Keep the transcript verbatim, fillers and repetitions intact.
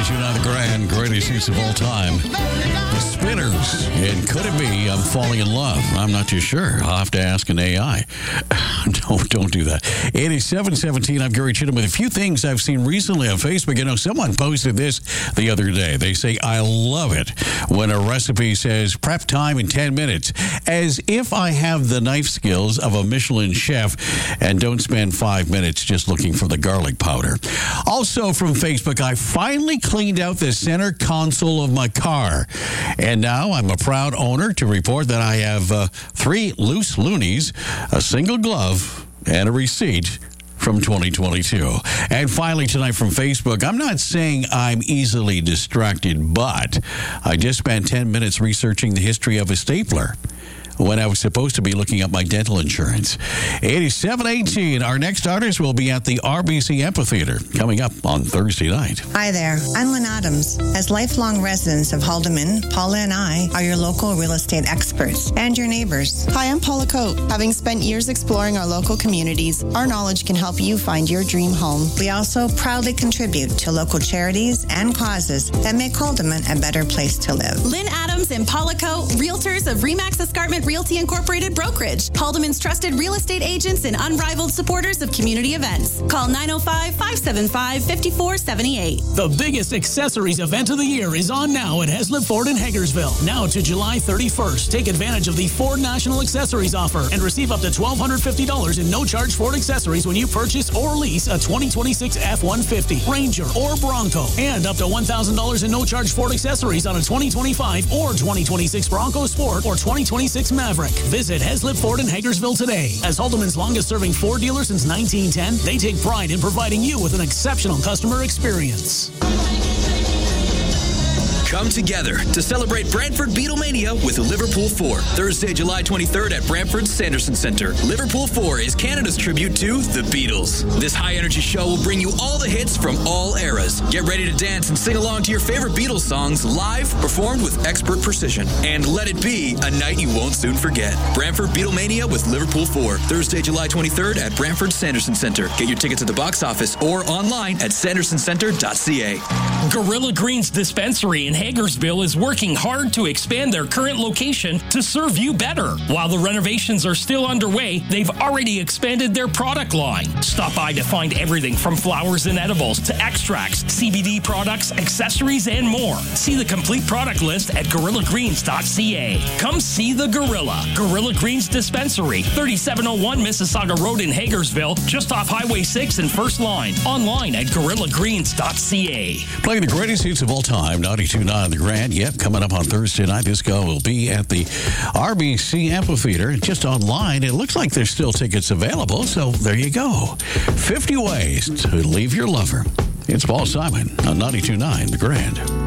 ninety-two point nine The Grand, greatest hits of all time. The Spinners, and Could It Be I'm Falling in Love? I'm not too sure. I'll have to ask an A I. No, don't do that. eighty-seven seventeen, I'm Gary Chittum with a few things I've seen recently on Facebook. You know, someone posted this the other day. They say, I love it when a recipe says prep time in ten minutes, as if I have the knife skills of a Michelin chef and don't spend five minutes just looking for the garlic powder. Also from Facebook, I finally cleaned out the center console of my car. And now I'm a proud owner to report that I have uh, three loose loonies, a single glove, and a receipt from twenty twenty-two. And finally tonight from Facebook, I'm not saying I'm easily distracted, but I just spent ten minutes researching the history of a stapler when I was supposed to be looking up my dental insurance. eighty-seven eighteen, our next artist will be at the R B C Amphitheater coming up on Thursday night. Hi there, I'm Lynn Adams. As lifelong residents of Haldeman, Paula and I are your local real estate experts and your neighbors. Hi, I'm Paula Coate. Having spent years exploring our local communities, our knowledge can help you find your dream home. We also proudly contribute to local charities and causes that make Haldeman a better place to live. Lynn Adams and Paula Coate, realtors of Remax Escarpment Realty Incorporated Brokerage, Haldeman's trusted real estate agents and unrivaled supporters of community events. Call nine oh five, five seven five, five four seven eight. The biggest accessories event of the year is on now at Heslip Ford in Hagersville. Now to July thirty-first. Take advantage of the Ford National Accessories offer and receive up to one thousand two hundred fifty dollars in no-charge Ford accessories when you purchase or lease a twenty twenty-six F one fifty, Ranger, or Bronco. And up to one thousand dollars in no-charge Ford accessories on a twenty twenty-five or twenty twenty-six Bronco Sport or twenty twenty-six Maverick. Visit Heslip Ford in Hagersville today. As Haldeman's longest-serving Ford dealer since nineteen ten, they take pride in providing you with an exceptional customer experience. Come together to celebrate Brantford Beatlemania with Liverpool four. Thursday, July twenty-third at Brantford's Sanderson Centre. Liverpool four is Canada's tribute to the Beatles. This high-energy show will bring you all the hits from all eras. Get ready to dance and sing along to your favorite Beatles songs live, performed with expert precision. And let it be a night you won't soon forget. Brantford Beatlemania with Liverpool four. Thursday, July twenty-third at Brantford's Sanderson Centre. Get your tickets at the box office or online at sanderson centre dot c a. Gorilla Greens Dispensary in Hagersville is working hard to expand their current location to serve you better. While the renovations are still underway, they've already expanded their product line. Stop by to find everything from flowers and edibles to extracts, C B D products, accessories, and more. See the complete product list at gorilla greens dot c a. Come see the Gorilla. Gorilla Greens Dispensary, thirty-seven oh one Mississauga Road in Hagersville, just off Highway six and First Line. Online at gorilla greens dot c a. Playing the greatest hits of all time, ninety-two point nine The Grand. Yep, coming up on Thursday night. This guy will be at the R B C Amphitheater. Just online, it looks like there's still tickets available, so there you go. fifty ways to leave your lover. It's Paul Simon on ninety-two point nine The Grand.